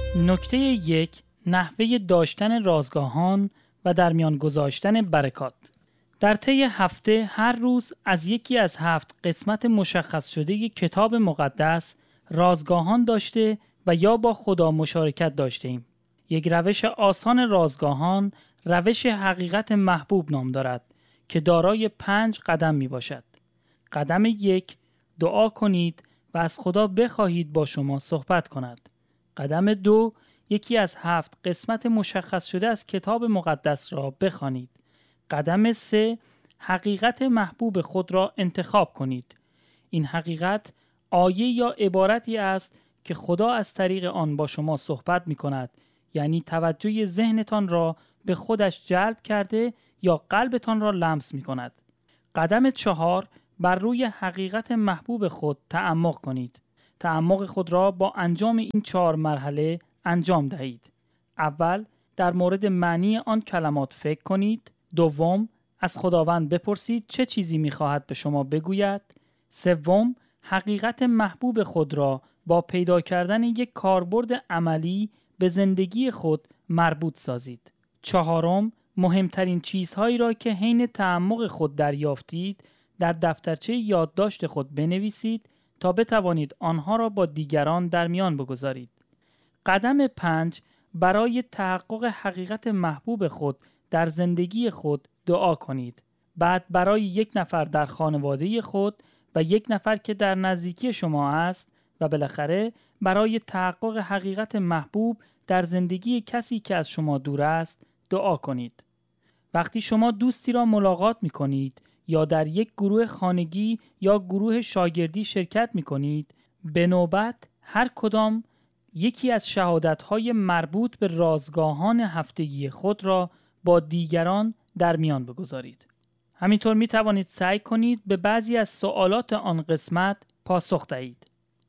نکته 1: نحوه داشتن رازگاهان و در میان گذاشتن برکات. در طی هفته هر روز از یکی از 7 قسمت مشخص شده کتاب مقدس رازگاهان داشته و یا با خدا مشارکت داشته ایم. یک روش آسان رازگاهان روش حقیقت محبوب نام دارد که دارای 5 قدم می باشد. قدم 1: دعا کنید و از خدا بخواهید با شما صحبت کند. قدم 2: یکی از 7 قسمت مشخص شده از کتاب مقدس را بخوانید. قدم 3: حقیقت محبوب خود را انتخاب کنید. این حقیقت آیه یا عبارتی است که خدا از طریق آن با شما صحبت می کند، یعنی توجه ذهنتان را به خودش جلب کرده یا قلبتان را لمس می کند. قدم 4: بر روی حقیقت محبوب خود تعمق کنید. تعمق خود را با انجام این 4 مرحله انجام دهید. اول، در مورد معنی آن کلمات فکر کنید. دوم، از خداوند بپرسید چه چیزی می‌خواهد به شما بگوید. سوم، حقیقت محبوب خود را با پیدا کردن یک کاربرد عملی به زندگی خود مربوط سازید. چهارم، مهمترین چیزهایی را که حین تعمق خود دریافتید در دفترچه یادداشت خود بنویسید تا بتوانید آنها را با دیگران در میان بگذارید. قدم 5: برای تحقق حقیقت محبوب خود در زندگی خود دعا کنید. بعد برای 1 نفر در خانواده خود و 1 نفر که در نزدیکی شما است و بالاخره برای تحقق حقیقت محبوب در زندگی کسی که از شما دور است دعا کنید. وقتی شما دوستی را ملاقات می کنید یا در یک گروه خانگی یا گروه شاگردی شرکت می کنید، به نوبت هر کدام یکی از شهادت‌های مربوط به رازگاهان هفتگی خود را با دیگران در میان بگذارید. همینطور می توانید سعی کنید به بعضی از سوالات آن قسمت پاسخ دهید.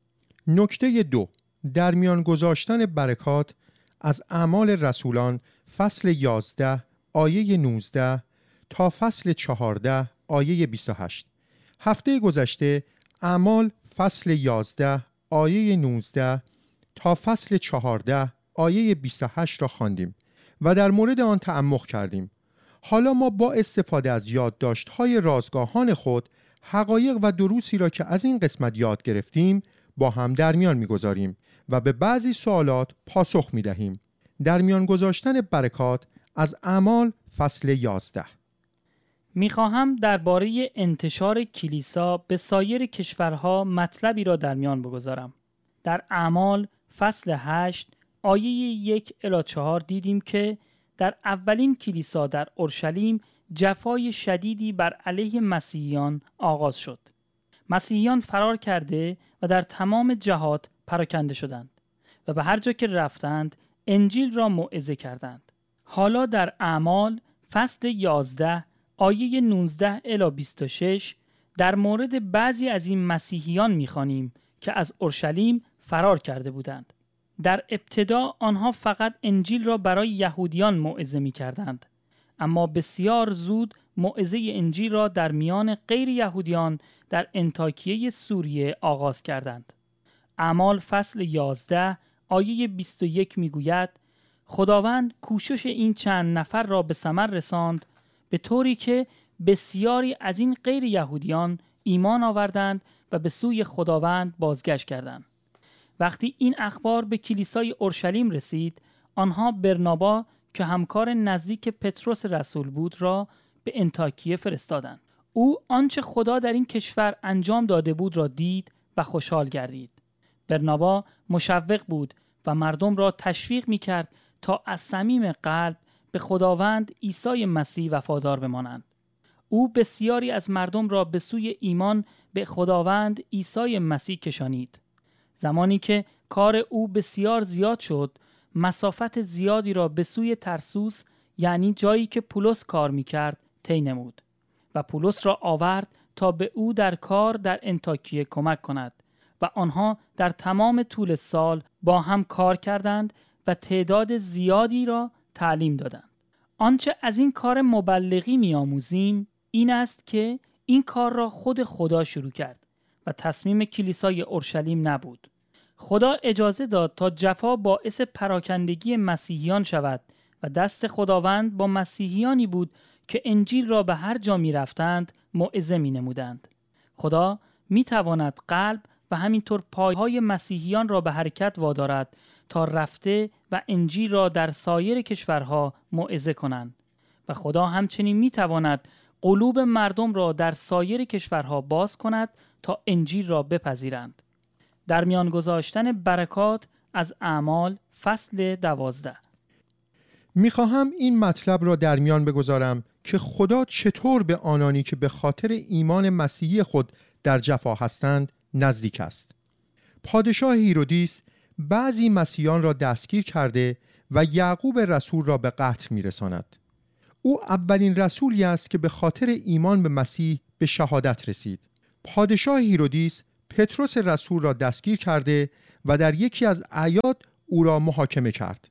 نکته 2: در میان گذاشتن برکات از اعمال رسولان فصل 11 آیه 19 تا فصل 14 آیه 28. هفته گذشته اعمال فصل 11 آیه 19 تا فصل 14 آیه 28 را خواندیم و در مورد آن تعمق کردیم. حالا ما با استفاده از یادداشت‌های رازگاهان خود حقایق و دروسی را که از این قسمت یاد گرفتیم با هم در میان می‌گذاریم و به بعضی سوالات پاسخ می‌دهیم. در میان گذاشتن برکات از اعمال فصل 11. می‌خواهم درباره انتشار کلیسا به سایر کشورها مطلبی را در میان بگذارم. در اعمال فصل 8 آیه 1 الی 4 دیدیم که در اولین کلیسا در اورشلیم جفای شدیدی بر علیه مسیحیان آغاز شد. مسیحیان فرار کرده و در تمام جهات پراکنده شدند و به هر جا که رفتند انجیل را موعظه کردند. حالا در اعمال فصل 11 آیه 19 الی 26 در مورد بعضی از این مسیحیان می‌خوانیم که از اورشلیم فرار کرده بودند. در ابتدا آنها فقط انجیل را برای یهودیان موعظه می‌کردند، اما بسیار زود موعظه انجیل را در میان غیر یهودیان در انطاکیه سوریه آغاز کردند. اعمال فصل 11 آیه 21 میگوید خداوند کوشش این چند نفر را به ثمر رساند به طوری که بسیاری از این غیر یهودیان ایمان آوردند و به سوی خداوند بازگشت کردند. وقتی این اخبار به کلیسای اورشلیم رسید، آنها برنابا که همکار نزدیک پتروس رسول بود را به انطاکیه فرستادند. او آنچه خدا در این کشور انجام داده بود را دید و خوشحال گردید. برنابا مشوق بود و مردم را تشویق می‌کرد تا از صمیم قلب به خداوند عیسی مسیح وفادار بمانند. او بسیاری از مردم را به سوی ایمان به خداوند عیسی مسیح کشانید. زمانی که کار او بسیار زیاد شد، مسافت زیادی را به سوی ترسوس، یعنی جایی که پولس کار می‌کرد، طی نمود و پولس را آورد تا به او در کار در انطاکیه کمک کند و آنها در تمام طول سال با هم کار کردند و تعداد زیادی را تعلیم دادند. آنچه از این کار مبلغی می‌آموزیم این است که این کار را خود خدا شروع کرد و تصمیم کلیسای اورشلیم نبود. خدا اجازه داد تا جفا باعث پراکندگی مسیحیان شود و دست خداوند با مسیحیانی بود که انجیل را به هر جا می رفتند موعظه می نمودند. خدا می تواند قلب و همینطور پایهای مسیحیان را به حرکت وادارد تا رفته و انجیل را در سایر کشورها موعظه کنند و خدا همچنین می تواند قلوب مردم را در سایر کشورها باز کند تا انجیل را بپذیرند. در میان گذاشتن برکات از اعمال فصل 12. میخواهم این مطلب را در میان بگذارم که خدا چطور به آنانی که به خاطر ایمان مسیحی خود در جفا هستند نزدیک است. پادشاه هیرودیس بعضی مسیحیان را دستگیر کرده و یعقوب رسول را به قتل میرساند. او اولین رسولی است که به خاطر ایمان به مسیح به شهادت رسید. پادشاه هیرودیس پتروس رسول را دستگیر کرده و در یکی از اعیاد او را محاکمه کرد.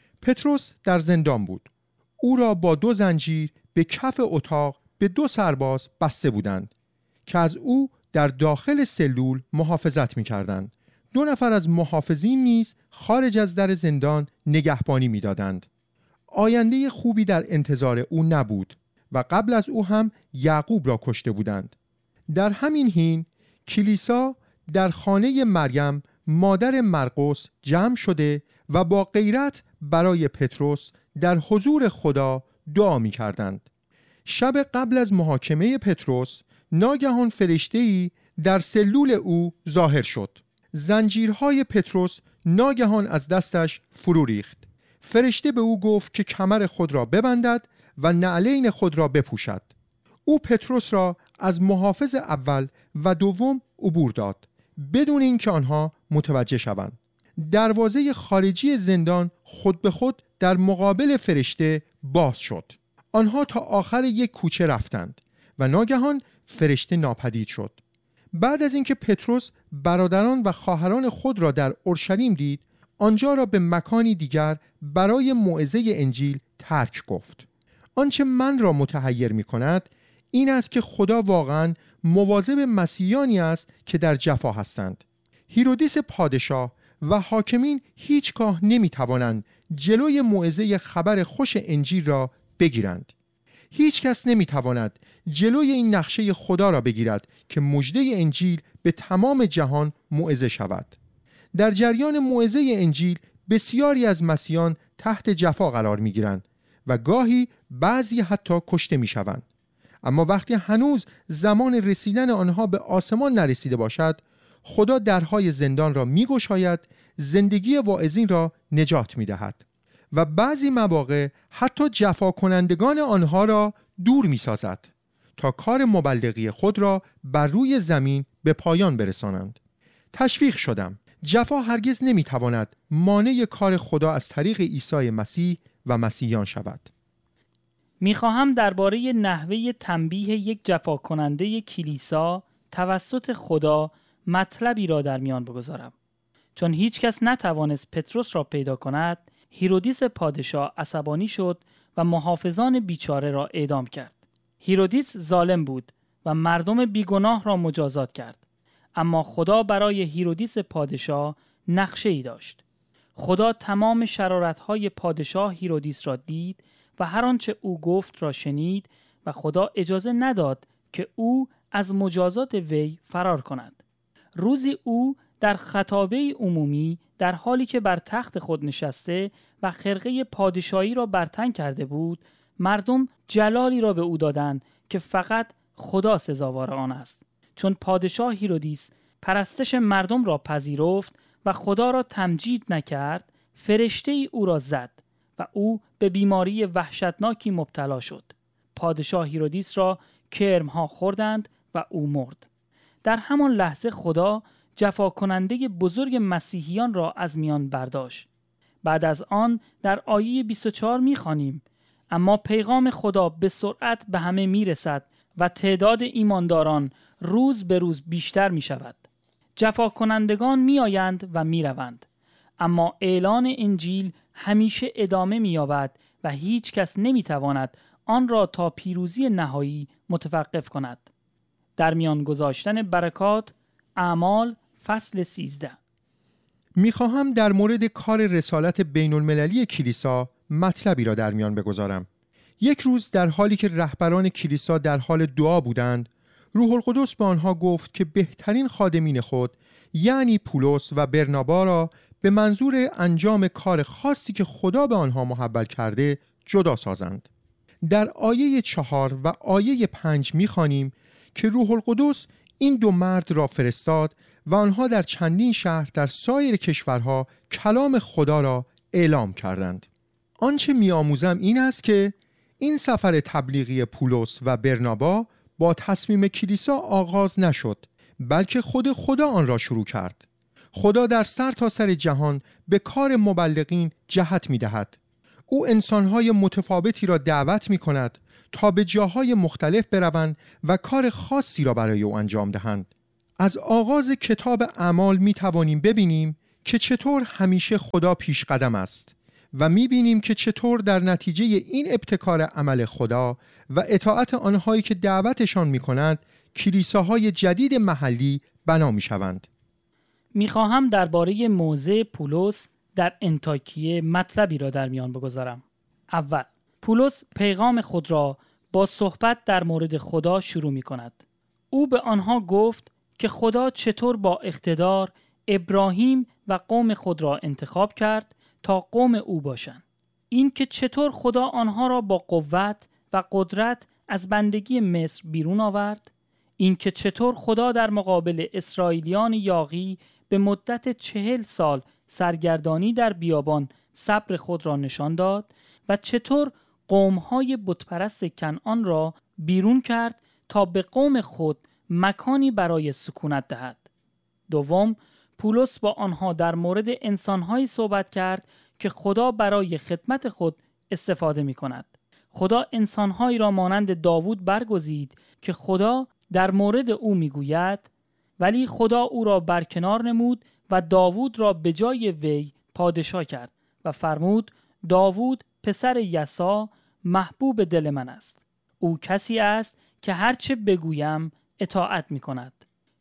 پتروس در زندان بود. او را با 2 زنجیر به کف اتاق به 2 سرباز بسته بودند که از او در داخل سلول محافظت می کردند. 2 نفر از محافظین نیز خارج از در زندان نگهبانی می دادند. آینده خوبی در انتظار او نبود و قبل از او هم یعقوب را کشته بودند. در همین حین کلیسا در خانه مریم مادر مرقس جمع شده و با غیرت برای پتروس در حضور خدا دعا می کردند. شب قبل از محاکمه پتروس ناگهان فرشته‌ای در سلول او ظاهر شد. زنجیرهای پتروس ناگهان از دستش فرو ریخت. فرشته به او گفت که کمر خود را ببندد و نعلین خود را بپوشد. او پتروس را از محافظ اول و دوم عبور داد بدون اینکه آنها متوجه شوند. دروازه خارجی زندان خود به خود در مقابل فرشته باز شد. آنها تا آخر یک کوچه رفتند و ناگهان فرشته ناپدید شد. بعد از اینکه پتروس برادران و خواهران خود را در اورشلیم دید، آنجا را به مکانی دیگر برای موعظه انجیل ترک گفت. آنچه من را متحیر می کند این است که خدا واقعا مواظب مسیحیانی است که در جفا هستند. هیرودیس پادشاه و حاکمین هیچگاه نمی توانند جلوی موعظه خبر خوش انجیل را بگیرند. هیچ کس نمی تواند جلوی این نقشه خدا را بگیرد که مژده انجیل به تمام جهان موعظه شود. در جریان موعظه انجیل بسیاری از مسیحیان تحت جفا قرار می گیرند و گاهی بعضی حتی کشته می شوند. اما وقتی هنوز زمان رسیدن آنها به آسمان نرسیده باشد، خدا درهای زندان را می گشاید، زندگی واعظین را نجات می دهد و بعضی مواقع حتی جفا کنندگان آنها را دور می سازد تا کار مبلغی خود را بر روی زمین به پایان برسانند. تشویق شدم. جفا هرگز نمی تواند مانع کار خدا از طریق عیسی مسیح و مسیحیان شود. میخواهم درباره نحوه تنبیه یک جفا کننده کلیسا توسط خدا مطلبی را در میان بگذارم. چون هیچ کس نتوانست پتروس را پیدا کند، هیرودیس پادشاه عصبانی شد و محافظان بیچاره را اعدام کرد. هیرودیس ظالم بود و مردم بیگناه را مجازات کرد. اما خدا برای هیرودیس پادشاه نقشه‌ای داشت. خدا تمام شرارت‌های پادشاه هیرودیس را دید و هر آنچه او گفت را شنید و خدا اجازه نداد که او از مجازات وی فرار کند. روزی او در خطابه عمومی در حالی که بر تخت خود نشسته و خرقه پادشاهی را بر تن کرده بود، مردم جلالی را به او دادند که فقط خدا سزاوار آن است. چون پادشاه هیرودیس پرستش مردم را پذیرفت و خدا را تمجید نکرد، فرشته ای او را زد و او به بیماری وحشتناکی مبتلا شد. پادشاه هیرودیس را کرمها خوردند و او مرد. در همان لحظه خدا جفا کننده بزرگ مسیحیان را از میان برداشت. بعد از آن در آیه 24 می‌خوانیم: اما پیغام خدا به سرعت به همه میرسد و تعداد ایمانداران روز به روز بیشتر می شود. جفا کنندگان می آیند و می روند. اما اعلان انجیل همیشه ادامه می یابد و هیچ کس نمی تواند آن را تا پیروزی نهایی متوقف کند. در میان گذاشتن برکات، اعمال فصل 13. میخواهم در مورد کار رسالت بین المللی کلیسا مطلبی را در میان بگذارم. یک روز در حالی که رهبران کلیسا در حال دعا بودند، روح القدس به آنها گفت که بهترین خادمین خود یعنی پولس و برنابا را به منظور انجام کار خاصی که خدا به آنها محول کرده جدا سازند. در آیه 4 و آیه 5 می‌خوانیم که روح القدس این دو مرد را فرستاد و آنها در چندین شهر در سایر کشورها کلام خدا را اعلام کردند. آنچه می‌آموزم این است که این سفر تبلیغی پولس و برنابا با تصمیم کلیسا آغاز نشد، بلکه خود خدا آن را شروع کرد. خدا در سرتاسر جهان به کار مبلغین جهت می‌دهد. او انسان‌های متفاوتی را دعوت می‌کند تا به جاهای مختلف بروند و کار خاصی را برای او انجام دهند. از آغاز کتاب اعمال می‌توانیم ببینیم که چطور همیشه خدا پیش قدم است و می‌بینیم که چطور در نتیجه این ابتکار عمل خدا و اطاعت آنهایی که دعوتشان می‌کنند کلیساهای جدید محلی بنا می‌شوند. می‌خواهم درباره موضع پولس در انطاکیه مطلبی را در میان بگذارم. اول، پولس پیغام خود را با صحبت در مورد خدا شروع می‌کند. او به آنها گفت که خدا چطور با اقتدار ابراهیم و قوم خود را انتخاب کرد تا قوم او باشند. این که چطور خدا آنها را با قوت و قدرت از بندگی مصر بیرون آورد. این که چطور خدا در مقابل اسرائیلیان یاغی به مدت 40 سال سرگردانی در بیابان صبر خود را نشان داد و چطور قوم‌های بتپرست کنعان را بیرون کرد تا به قوم خود مکانی برای سکونت دهد. دوم، پولس با آنها در مورد انسان‌هایی صحبت کرد که خدا برای خدمت خود استفاده می‌کند. خدا انسان‌هایی را مانند داوود برگزید که خدا در مورد او می‌گوید ولی خدا او را برکنار نمود و داوود را به جای وی پادشاه کرد و فرمود داوود پسر یسا محبوب دل من است. او کسی است که هرچه بگویم اطاعت می کند.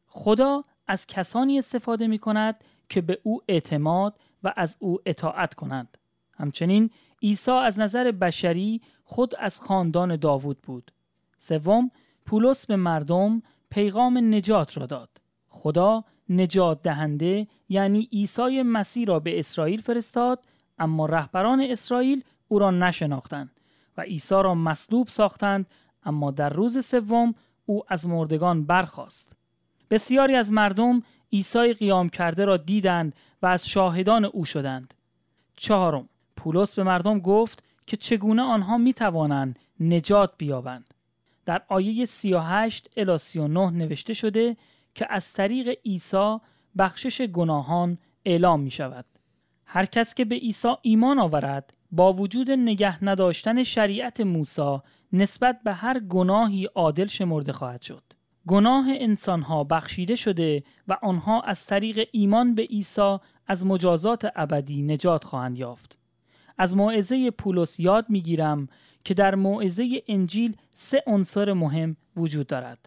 خدا از کسانی استفاده می کند که به او اعتماد و از او اطاعت کنند. همچنین عیسی از نظر بشری خود از خاندان داوود بود. سوم، پولس به مردم پیغام نجات را داد. خدا نجات دهنده یعنی عیسی مسیح را به اسرائیل فرستاد، اما رهبران اسرائیل او را نشناختند و عیسی را مصلوب ساختند، اما در روز سوم او از مردگان برخاست. بسیاری از مردم عیسی قیام کرده را دیدند و از شاهدان او شدند. چهارم، پولس به مردم گفت که چگونه آنها می توانند نجات بیابند. در آیه 38 الی 39 نوشته شده که از طریق عیسی بخشش گناهان اعلام می شود. هر کس که به عیسی ایمان آورد با وجود نگه نداشتن شریعت موسی نسبت به هر گناهی عادل شمرده خواهد شد. گناه انسانها بخشیده شده و آنها از طریق ایمان به عیسی از مجازات ابدی نجات خواهند یافت. از موعظه پولس یاد میگیرم که در موعظه انجیل 3 عنصر مهم وجود دارد.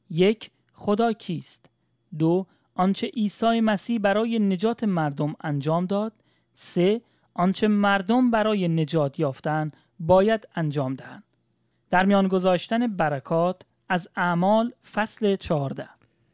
1. خدا کیست؟ 2. آنچه عیسی مسیح برای نجات مردم انجام داد. 3. آنچه مردم برای نجات یافتن باید انجام دهند. در میان گذاشتن برکات از اعمال فصل 14.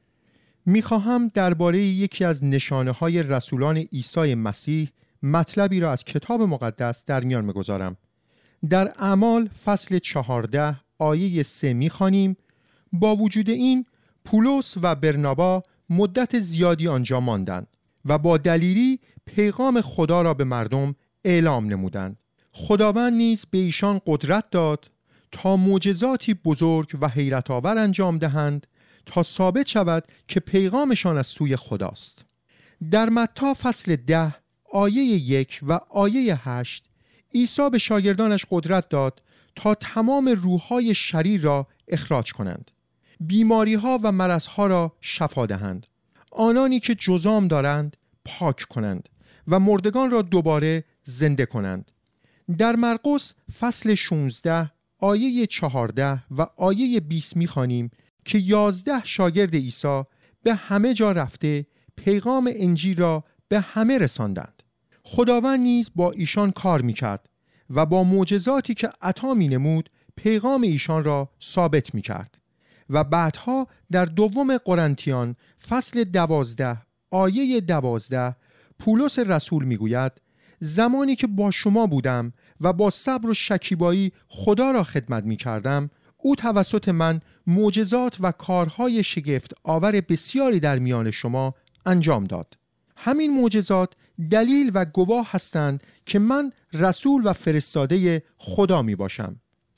میخواهم درباره یکی از نشانه‌های رسولان عیسی مسیح مطلبی را از کتاب مقدس در میان میگذارم. در اعمال فصل 14 آیه 3 میخوانیم با وجود این پولس و برنابا مدت زیادی آنجا ماندند و با دلیری پیغام خدا را به مردم اعلام نمودند. خداوند نیز به ایشان قدرت داد تا معجزاتی بزرگ و حیرت آور انجام دهند تا ثابت شود که پیغامشان از سوی خداست. در متی فصل 10 آیه 1 و آیه 8 عیسی به شاگردانش قدرت داد تا تمام روح‌های شریر را اخراج کنند، بیماری‌ها و مرض‌ها را شفا دهند، آنانی که جذام دارند پاک کنند و مردگان را دوباره زنده کنند. در مرقس فصل 16 آیه 14 و آیه 20 می‌خوانیم که 11 شاگرد عیسی به همه جا رفته پیغام انجیل را به همه رساندند. خداوند نیز با ایشان کار می‌کرد و با معجزاتی که عطا می‌نمود پیغام ایشان را ثابت می‌کرد. و بعدها در دوم قرنتیان فصل 12 آیه 12 پولس رسول میگوید: زمانی که با شما بودم و با صبر و شکیبایی خدا را خدمت می‌کردم، او توسط من معجزات و کارهای شگفت آور بسیاری در میان شما انجام داد. همین معجزات دلیل و گواه هستند که من رسول و فرستاده خدا می باشم.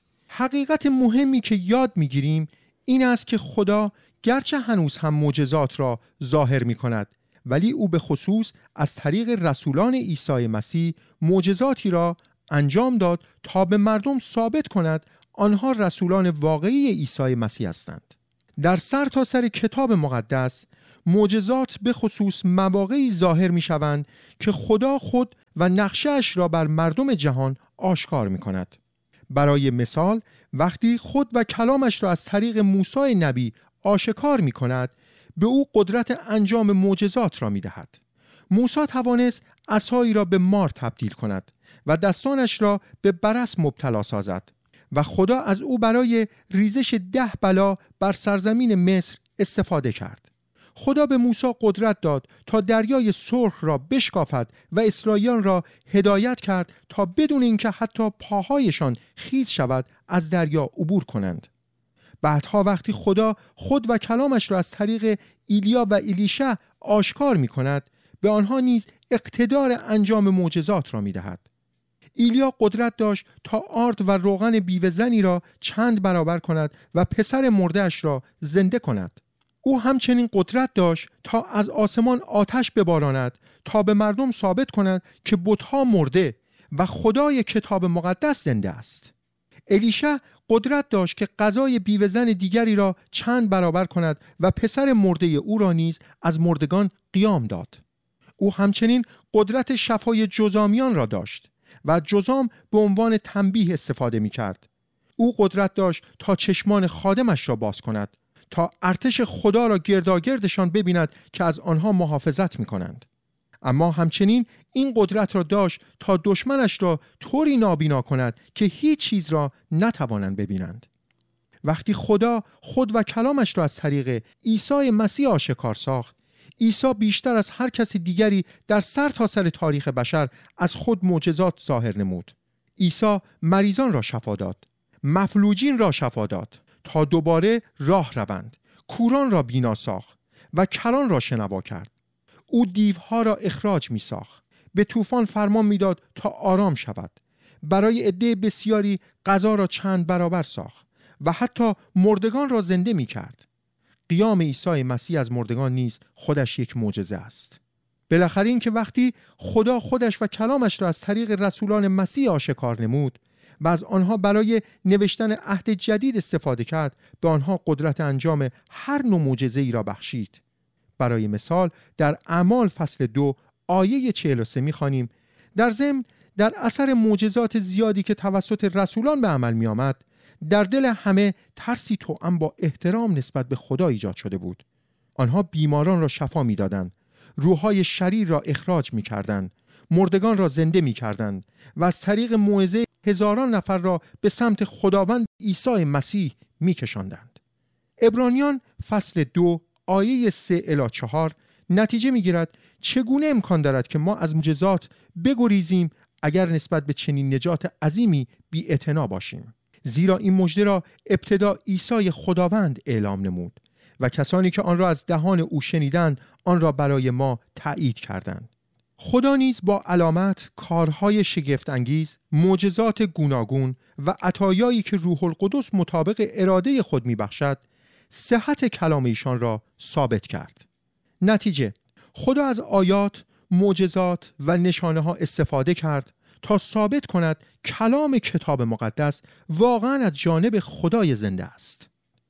حقیقت مهمی که یاد می گیریم این است که خدا گرچه هنوز هم معجزات را ظاهر می کند، ولی او به خصوص از طریق رسولان عیسی مسیح معجزاتی را انجام داد تا به مردم ثابت کند آنها رسولان واقعی عیسی مسیح هستند. در سرتاسر کتاب مقدس معجزات به خصوص مواقعی ظاهر می شوند که خدا خود و نقشه‌اش را بر مردم جهان آشکار می کند. برای مثال وقتی خود و کلامش را از طریق موسی نبی آشکار می کند، به او قدرت انجام معجزات را می دهد. موسی توانست عصایی را به مار تبدیل کند و دستانش را به برص مبتلا سازد و خدا از او برای ریزش 10 بلا بر سرزمین مصر استفاده کرد. خدا به موسی قدرت داد تا دریای سرخ را بشکافد و اسرائیلیان را هدایت کرد تا بدون اینکه حتی پاهایشان خیس شود از دریا عبور کنند. بعدها وقتی خدا خود و کلامش را از طریق ایلیا و الیشع آشکار می کند، به آنها نیز اقتدار انجام معجزات را می دهد. ایلیا قدرت داشت تا آرد و روغن بیوه‌زنی را چند برابر کند و پسر مرده‌اش را زنده کند. او همچنین قدرت داشت تا از آسمان آتش بباراند تا به مردم ثابت کند که بت‌ها مرده و خدای کتاب مقدس زنده است. الیشع قدرت داشت که غذای بیوه‌زن دیگری را چند برابر کند و پسر مرده او را نیز از مردگان قیام داد. او همچنین قدرت شفای جذامیان را داشت و جذام به عنوان تنبیه استفاده می کرد. او قدرت داشت تا چشمان خادمش را باز کند تا ارتش خدا را گرداگردشان ببیند که از آنها محافظت می کنند. اما همچنین این قدرت را داشت تا دشمنش را طوری نابینا کند که هیچ چیز را نتوانند ببینند. وقتی خدا خود و کلامش را از طریق عیسی مسیح آشکار ساخت، عیسی بیشتر از هر کس دیگری در سرتاسر تاریخ بشر از خود معجزات ظاهر نمود. عیسی مریضان را شفا داد، مفلوجین را شفا داد تا دوباره راه روند، کوران را بینا ساخت و کران را شنوا کرد. او دیوها را اخراج می ساخت، به طوفان فرمان می داد تا آرام شود، برای عده بسیاری غذا را چند برابر ساخت و حتی مردگان را زنده می کرد. قیام عیسی مسیح از مردگان نیز خودش یک معجزه است. بالاخره این که وقتی خدا خودش و کلامش را از طریق رسولان مسیح آشکار نمود و از آنها برای نوشتن عهد جدید استفاده کرد، به آنها قدرت انجام هر نوع معجزه‌ای را بخشید. برای مثال در اعمال فصل 2 آیه 43 می‌خوانیم: در ضمن در اثر معجزات زیادی که توسط رسولان به عمل می آمد، در دل همه ترسی توأم با احترام نسبت به خدا ایجاد شده بود. آنها بیماران را شفا می دادند، روح‌های شریر را اخراج می کردند، مردگان را زنده می کردند و از طریق موعظه هزاران نفر را به سمت خداوند عیسی مسیح می کشاندند. عبرانیان فصل 2 آیه 3 الی 4 نتیجه می گیرد چگونه امکان دارد که ما از معجزات بگریزیم اگر نسبت به چنین نجات عظیمی بی‌اعتنا باشیم. زیرا این مژده را ابتدا عیسی خداوند اعلام نمود و کسانی که آن را از دهان او شنیدند آن را برای ما تایید کردند. خدا نیز با علامت، کارهای شگفت انگیز، معجزات گوناگون و عطایایی که روح القدس مطابق اراده خود میبخشد، صحت کلام ایشان را ثابت کرد. نتیجه: خدا از آیات، معجزات و نشانه ها استفاده کرد تا ثابت کند کلام کتاب مقدس واقعا از جانب خدای زنده است.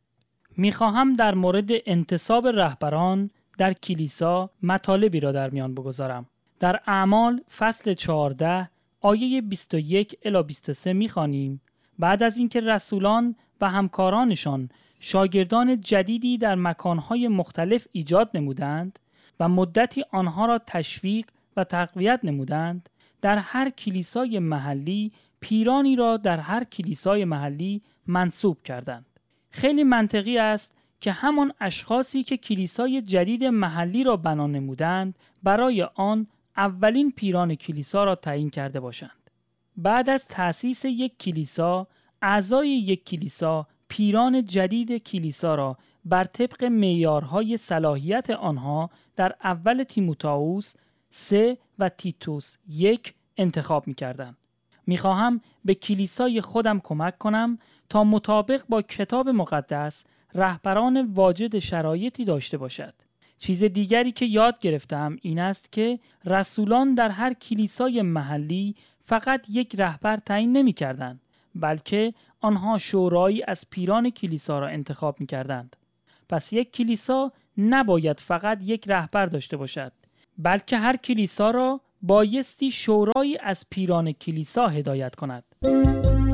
میخواهم در مورد انتصاب رهبران در کلیسا مطالبی را در میان بگذارم. در اعمال فصل 14 آیه 21 الی 23 میخوانیم: بعد از اینکه رسولان و همکارانشان شاگردان جدیدی در مکانهای مختلف ایجاد نمودند، و مدتی آنها را تشویق و تقویت نمودند، در هر کلیسای محلی پیرانی را در هر کلیسای محلی منصوب کردند. خیلی منطقی است که همان اشخاصی که کلیسای جدید محلی را بنا نمودند برای آن اولین پیران کلیسا را تعیین کرده باشند. بعد از تأسیس یک کلیسا، اعضای یک کلیسا پیران جدید کلیسا را بر طبق معیارهای صلاحیت آنها در اول تیموتائوس 3 و تیتوس 1 انتخاب می‌کردند. می‌خواهم به کلیسای خودم کمک کنم تا مطابق با کتاب مقدس رهبران واجد شرایطی داشته باشد. چیز دیگری که یاد گرفتم این است که رسولان در هر کلیسای محلی فقط یک رهبر تعیین نمی‌کردند، بلکه آنها شورایی از پیران کلیسا را انتخاب می‌کردند. پس یک کلیسا نباید فقط یک رهبر داشته باشد، بلکه هر کلیسا را بایستی شورایی از پیران کلیسا هدایت کند.